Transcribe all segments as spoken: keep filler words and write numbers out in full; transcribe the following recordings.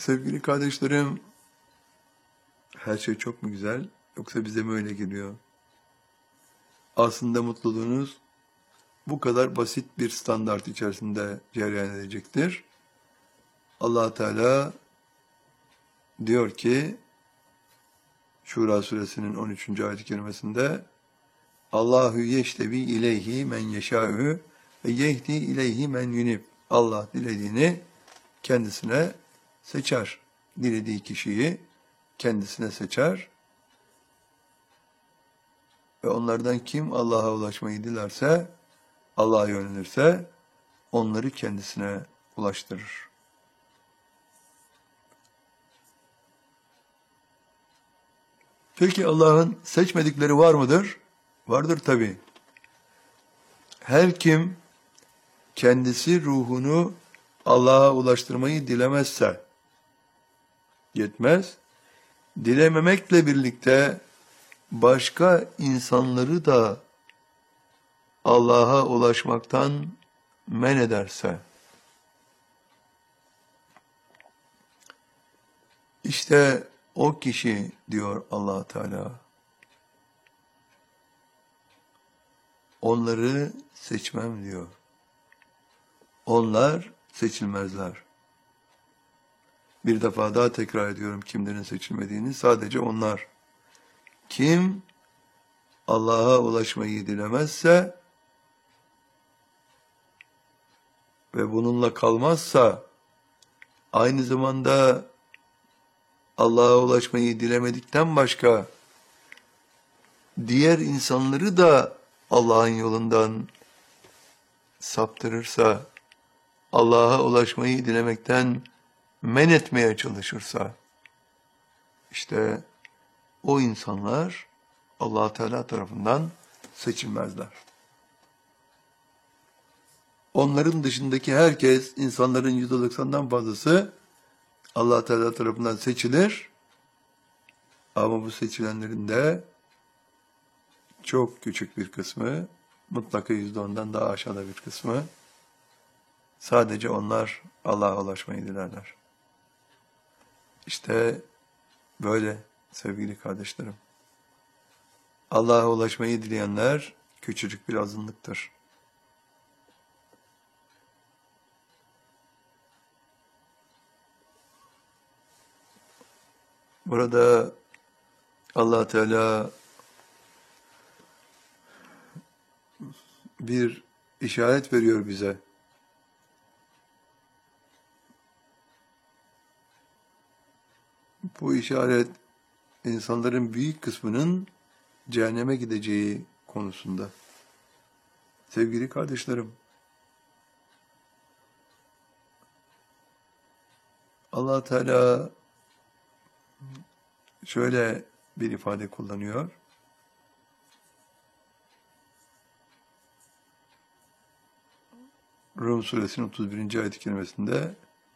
Sevgili kardeşlerim, her şey çok mu güzel, yoksa bize mi öyle geliyor? Aslında mutluluğunuz bu kadar basit bir standart içerisinde cereyan edecektir. Allah Teala diyor ki, Şura suresinin on üçüncü ayet-i kerimesinde, Allahu yeştebi ileyhi men yeşâ'ü ve yehdi ileyhi men yunib. Allah dilediğini kendisine seçer. Dilediği kişiyi kendisine seçer. Ve onlardan kim Allah'a ulaşmayı dilerse, Allah'a yönelirse onları kendisine ulaştırır. Peki Allah'ın seçmedikleri var mıdır? Vardır tabii. Her kim kendisi ruhunu Allah'a ulaştırmayı dilemezse yetmez. Dilememekle birlikte başka insanları da Allah'a ulaşmaktan men ederse, işte o kişi diyor Allah Teala, onları seçmem diyor. Onlar seçilmezler. Bir defa daha tekrar ediyorum kimlerin seçilmediğini. Sadece onlar. Kim Allah'a ulaşmayı dilemezse ve bununla kalmazsa, aynı zamanda Allah'a ulaşmayı dilemedikten başka diğer insanları da Allah'ın yolundan saptırırsa, Allah'a ulaşmayı dilemekten men etmeye çalışırsa, işte o insanlar Allah Teala tarafından seçilmezler. Onların dışındaki herkes, insanların yüzde doksandan fazlası Allah Teala tarafından seçilir. Ama bu seçilenlerin de çok küçük bir kısmı, mutlaka yüzde ondan daha aşağıda bir kısmı, sadece onlar Allah'a ulaşmayı dilerler. İşte böyle sevgili kardeşlerim. Allah'a ulaşmayı dileyenler küçücük bir azınlıktır. Burada Allah Teala bir işaret veriyor bize. Bu işaret insanların büyük kısmının cehenneme gideceği konusunda. Sevgili kardeşlerim, Allah Teala şöyle bir ifade kullanıyor. Rum suresinin otuz birinci ayet-i kerimesinde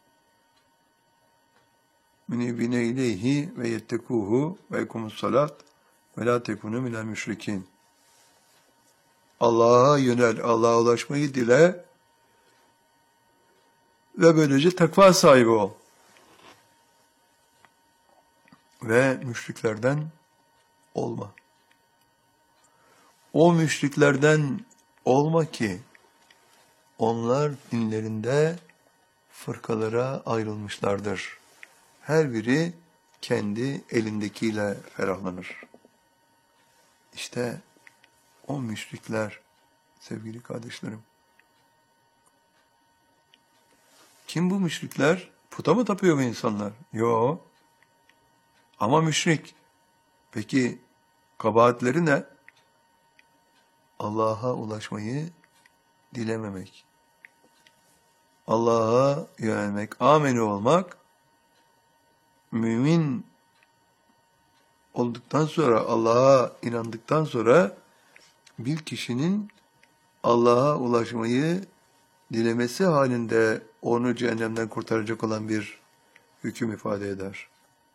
Münibine ileyhi ve yettekuhu ve ekumus salat ve la tekunu minel müşrikin. Allah'a yönel, Allah'a ulaşmayı dile ve böylece takva sahibi ol. Ve müşriklerden olma. O müşriklerden olma ki onlar dinlerinde fırkalara ayrılmışlardır. Her biri kendi elindekiyle ferahlanır. İşte o müşrikler sevgili kardeşlerim. Kim bu müşrikler? Puta mı tapıyor bu insanlar? Yok. Ama müşrik. Peki kabahatleri ne? Allah'a ulaşmayı dilememek. Allah'a yönelmek, ameni olmak, mümin olduktan sonra, Allah'a inandıktan sonra bir kişinin Allah'a ulaşmayı dilemesi halinde onu cehennemden kurtaracak olan bir hüküm ifade eder.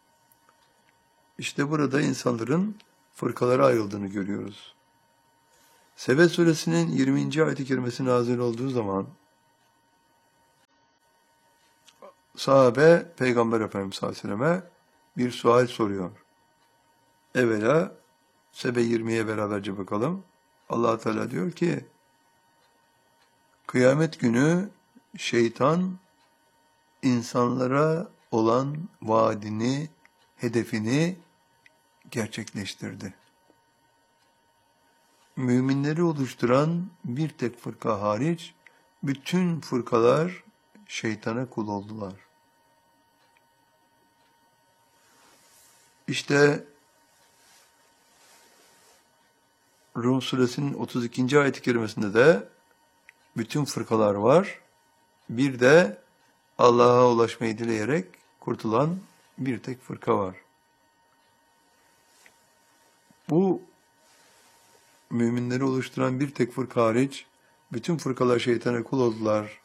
İşte burada insanların fırkalara ayrıldığını görüyoruz. Sebe suresinin yirminci ayet-i kerimesi nazil olduğu zaman Sahabe Peygamber Efendimiz sallallahu aleyhi ve selleme bir sual soruyor. Evvela Sebe yirmiye beraberce bakalım. Allah Teala diyor ki, kıyamet günü şeytan insanlara olan vaadini, hedefini gerçekleştirdi. Müminleri oluşturan bir tek fırka hariç bütün fırkalar şeytana kul oldular. İşte Rum suresinin otuz ikinci ayet-i kerimesinde de bütün fırkalar var. Bir de Allah'a ulaşmayı dileyerek kurtulan bir tek fırka var. Bu müminleri oluşturan bir tek fırka hariç bütün fırkalar şeytana kul oldular.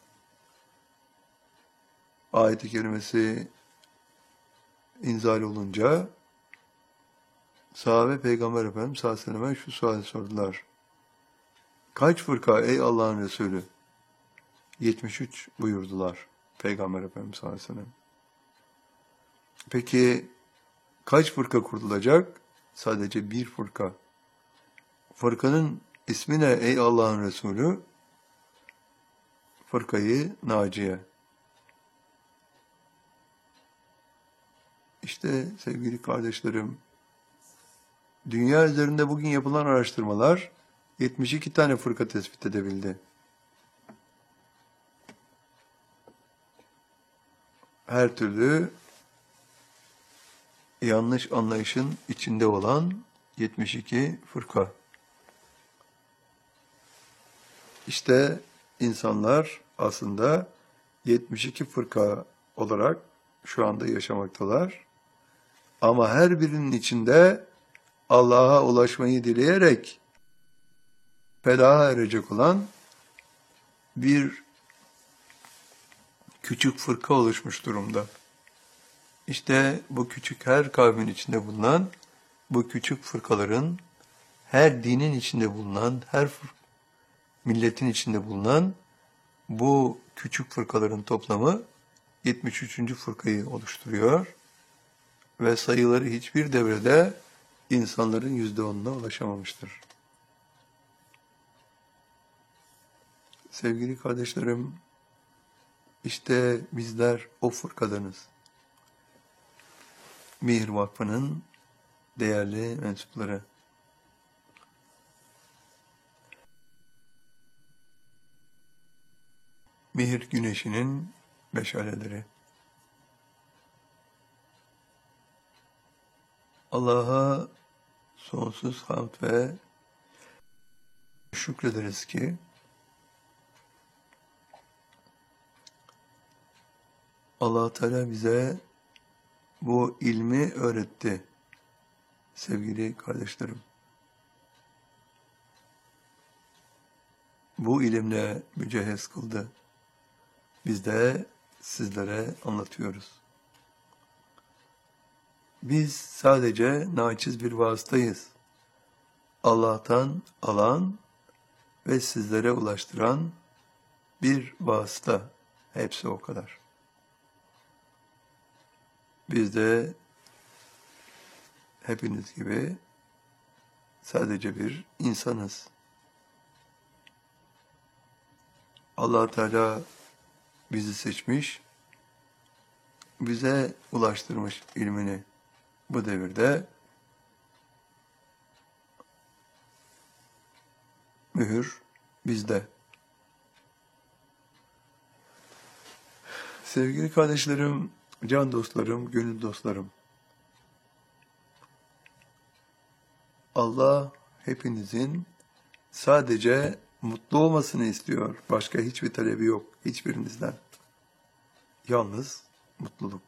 Ayet-i kerimesi inzal olunca sahabe Peygamber Efendimiz sallallahu aleyhi ve selleme şu suali sordular. Kaç fırka ey Allah'ın Resulü? yetmiş üç buyurdular Peygamber Efendimiz sallallahu aleyhi ve sellem. Peki kaç fırka kurtulacak? Sadece bir fırka. Fırkanın ismi ne ey Allah'ın Resulü? Fırkayı Naciye. İşte sevgili kardeşlerim, dünya üzerinde bugün yapılan araştırmalar yetmiş iki tane fırka tespit edebildi. Her türlü yanlış anlayışın içinde olan yetmiş iki fırka. İşte insanlar aslında yetmiş iki fırka olarak şu anda yaşamaktalar. Ama her birinin içinde Allah'a ulaşmayı dileyerek felaha erecek olan bir küçük fırka oluşmuş durumda. İşte bu küçük her kavmin içinde bulunan, bu küçük fırkaların, her dinin içinde bulunan, her milletin içinde bulunan bu küçük fırkaların toplamı yetmiş üçüncü fırkayı oluşturuyor ve sayıları hiçbir devrede insanların yüzde onuna ulaşamamıştır. Sevgili kardeşlerim, işte bizler o fırkadanız. Mihir Vakfı'nın değerli mensupları. Mihir güneşinin meşaleleri. Allah'a sonsuz hamd ve şükrederiz ki Allah Teala bize bu ilmi öğretti sevgili kardeşlerim. Bu ilimle mücehhez kıldı. Biz de sizlere anlatıyoruz. Biz sadece naçiz bir vasıtayız. Allah'tan alan ve sizlere ulaştıran bir vasıta. Hepsi o kadar. Biz de hepiniz gibi sadece bir insanız. Allah Teala bizi seçmiş, bize ulaştırmış ilmini. Bu devirde mühür bizde. Sevgili kardeşlerim, can dostlarım, gönül dostlarım. Allah hepinizin sadece mutlu olmasını istiyor. Başka hiçbir talebi yok hiçbirinizden. Yalnız mutluluk.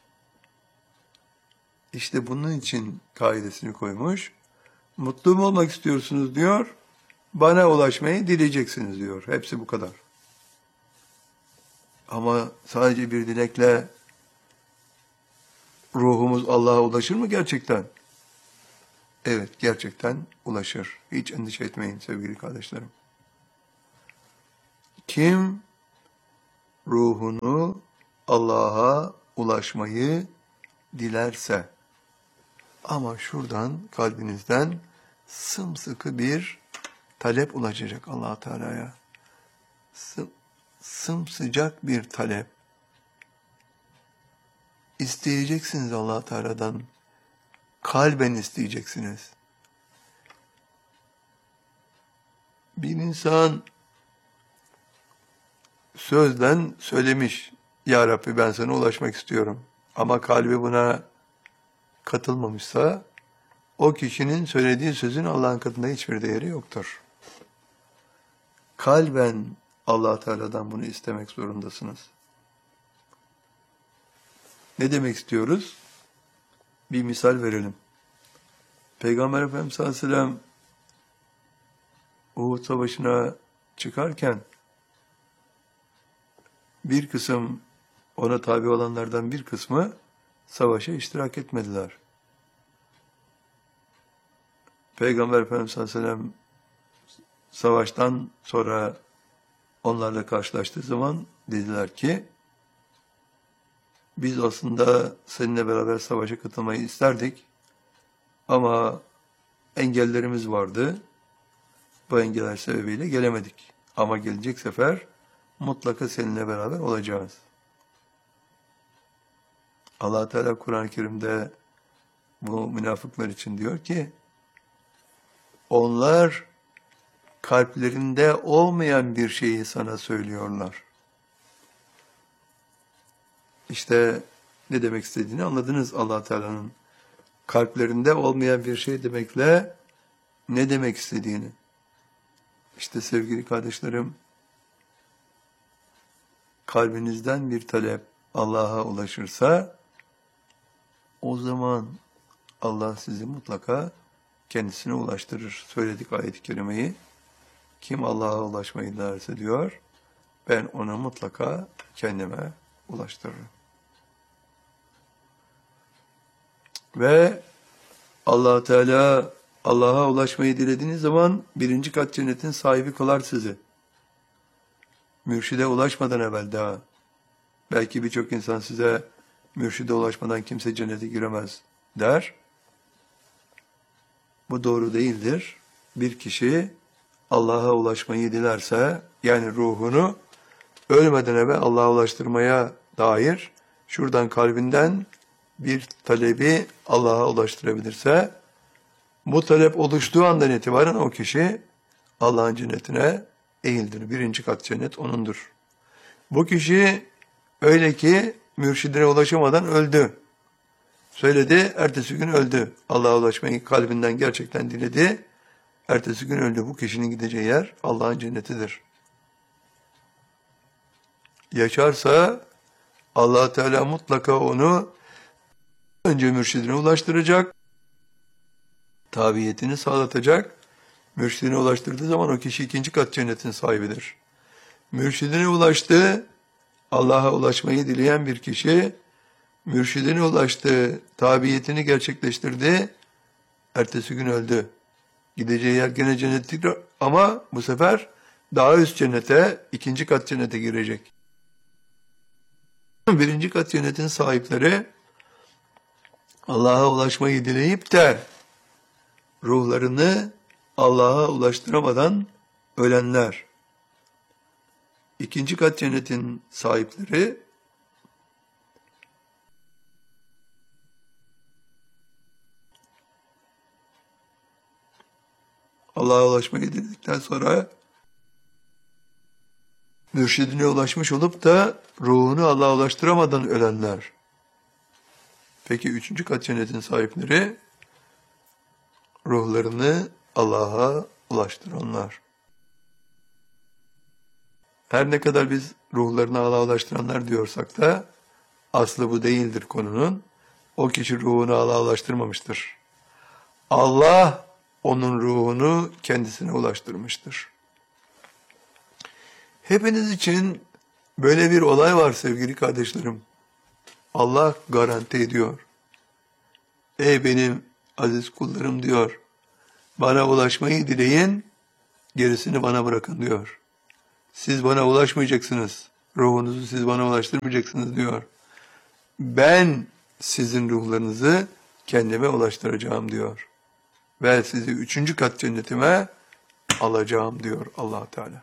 İşte bunun için kaidesini koymuş. Mutlu mu olmak istiyorsunuz diyor. Bana ulaşmayı dileyeceksiniz diyor. Hepsi bu kadar. Ama sadece bir dilekle ruhumuz Allah'a ulaşır mı gerçekten? Evet, gerçekten ulaşır. Hiç endişe etmeyin sevgili kardeşlerim. Kim ruhunu Allah'a ulaşmayı dilerse. Ama şuradan, kalbinizden sımsıkı bir talep ulaşacak Allah Teala'ya. Sım, sımsıcak bir talep. İsteyeceksiniz Allah Teala'dan. Kalben isteyeceksiniz. Bir insan sözden söylemiş, Ya Rabbi ben sana ulaşmak istiyorum. Ama kalbi buna katılmamışsa, o kişinin söylediği sözün Allah'ın katında hiçbir değeri yoktur. Kalben Allah Teala'dan bunu istemek zorundasınız. Ne demek istiyoruz? Bir misal verelim. Peygamber Efendimiz sallallahu aleyhi ve sellem Uhud Savaşı'na çıkarken bir kısım, ona tabi olanlardan bir kısmı savaşa iştirak etmediler. Peygamber Efendimiz sallallahu aleyhi ve sellem savaştan sonra onlarla karşılaştığı zaman dediler ki, biz aslında seninle beraber savaşa katılmayı isterdik ama engellerimiz vardı. Bu engeller sebebiyle gelemedik. Ama gelecek sefer mutlaka seninle beraber olacağız. Allah Teala Kur'an-ı Kerim'de bu münafıklar için diyor ki, onlar kalplerinde olmayan bir şeyi sana söylüyorlar. İşte ne demek istediğini anladınız Allah Teala'nın. Kalplerinde olmayan bir şey demekle ne demek istediğini. İşte sevgili kardeşlerim, kalbinizden bir talep Allah'a ulaşırsa, o zaman Allah sizi mutlaka kendisine ulaştırır. Söyledik ayet-i kerimeyi. Kim Allah'a ulaşmayı dilerse diyor, ben ona mutlaka kendime ulaştırırım. Ve Allah Teala Allah'a ulaşmayı dilediğiniz zaman birinci kat cennetin sahibi kılar sizi. Mürşide ulaşmadan evvel daha. Belki birçok insan size mürşide ulaşmadan kimse cennete giremez der. Bu doğru değildir. Bir kişi Allah'a ulaşmayı dilerse, yani ruhunu ölmeden evvel Allah'a ulaştırmaya dair şuradan kalbinden bir talebi Allah'a ulaştırabilirse, bu talep oluştuğu andan itibaren o kişi Allah'ın cennetine eğildir. Birinci kat cennet onundur. Bu kişi öyle ki mürşidine ulaşamadan öldü. Söyledi, ertesi gün öldü. Allah'a ulaşmayı kalbinden gerçekten diledi. Ertesi gün öldü. Bu kişinin gideceği yer Allah'ın cennetidir. Yaşarsa Allah Teala mutlaka onu önce mürşidine ulaştıracak, tabiyetini sağlatacak. Mürşidine ulaştırdığı zaman o kişi ikinci kat cennetin sahibidir. Mürşidine ulaştı, Allah'a ulaşmayı dileyen bir kişi, mürşidine ulaştı, tabiyetini gerçekleştirdi, ertesi gün öldü. Gideceği yer gene cennettir ama bu sefer daha üst cennete, ikinci kat cennete girecek. Birinci kat cennetin sahipleri Allah'a ulaşmayı dileyip de ruhlarını Allah'a ulaştıramadan ölenler. İkinci kat cennetin sahipleri Allah'a ulaşmayı diledikten sonra mürşidine ulaşmış olup da ruhunu Allah'a ulaştıramadan ölenler. Peki üçüncü kat cennetin sahipleri ruhlarını Allah'a ulaştıranlar. Her ne kadar biz ruhlarını Allah'a ulaştıranlar diyorsak da aslı bu değildir konunun. O kişi ruhunu Allah'a ulaştırmamıştır. Allah onun ruhunu kendisine ulaştırmıştır. Hepiniz için böyle bir olay var sevgili kardeşlerim. Allah garanti ediyor. Ey benim aziz kullarım diyor. Bana ulaşmayı dileyin, gerisini bana bırakın diyor. Siz bana ulaşmayacaksınız. ruhunuzu siz bana ulaştırmayacaksınız diyor. Ben sizin ruhlarınızı kendime ulaştıracağım diyor. Ve sizi üçüncü kat cennetime alacağım diyor Allah Teala.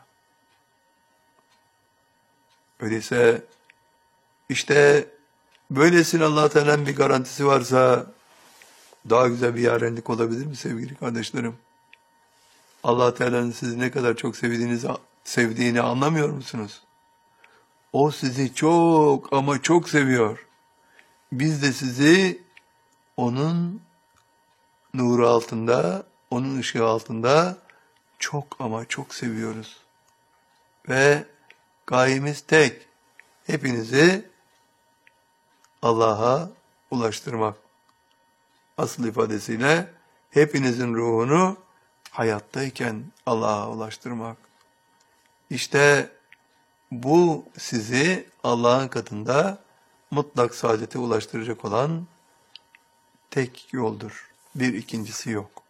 Öyleyse işte böylesine Allah Teala'nın bir garantisi varsa daha güzel bir yarenlik olabilir mi sevgili kardeşlerim? Allah Teala'nın sizi ne kadar çok sevdiğinizi, sevdiğini anlamıyor musunuz? O sizi çok ama çok seviyor. Biz de sizi onun nuru altında, onun ışığı altında çok ama çok seviyoruz. Ve gayemiz tek. Hepinizi Allah'a ulaştırmak. Asıl ifadesiyle hepinizin ruhunu hayattayken Allah'a ulaştırmak. İşte bu sizi Allah'ın katında mutlak saadete ulaştıracak olan tek yoldur. Bir ikincisi yok.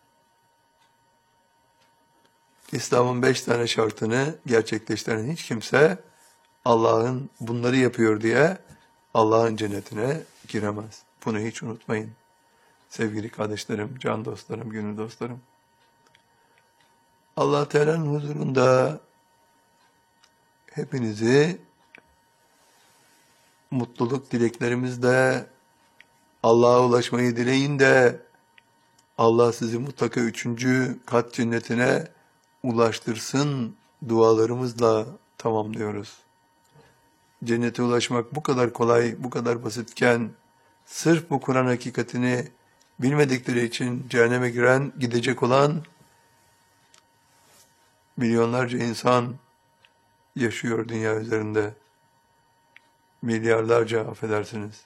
İslam'ın beş tane şartını gerçekleştiren hiç kimse Allah'ın bunları yapıyor diye Allah'ın cennetine giremez. Bunu hiç unutmayın. Sevgili kardeşlerim, can dostlarım, gönül dostlarım. Allah Teala'nın huzurunda hepinizi mutluluk dileklerimizle Allah'a ulaşmayı dileyin de Allah sizi mutlaka üçüncü kat cennetine ulaştırsın dualarımızla tamamlıyoruz. Cennete ulaşmak bu kadar kolay, bu kadar basitken sırf bu Kur'an hakikatini bilmedikleri için cehenneme giren, gidecek olan milyonlarca insan yaşıyor dünya üzerinde. Milyarlarca affedersiniz.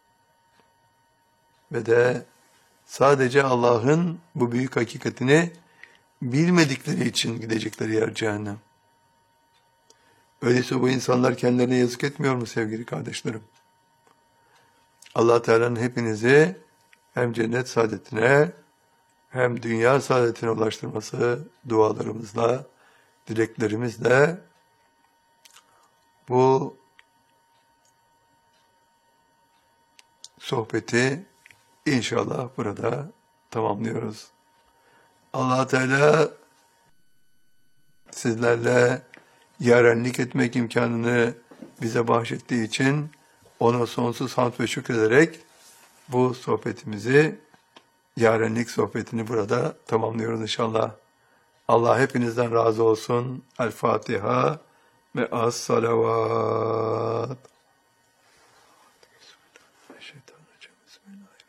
Ve de sadece Allah'ın bu büyük hakikatini bilmedikleri için gidecekleri yer cehennem. Öyleyse bu insanlar kendilerine yazık etmiyor mu sevgili kardeşlerim? Allah Teala'nın hepinizi hem cennet saadetine hem dünya saadetine ulaştırması dualarımızla, dileklerimizle bu sohbeti inşallah burada tamamlıyoruz. Allah Teala sizlerle yarenlik etmek imkanını bize bahşettiği için ona sonsuz hamd ve şükrederek bu sohbetimizi, yarenlik sohbetini burada tamamlıyoruz inşallah. Allah hepinizden razı olsun. El Fatiha ve as-salavat. Şeytanirracim. Bismillahirrahmanirrahim.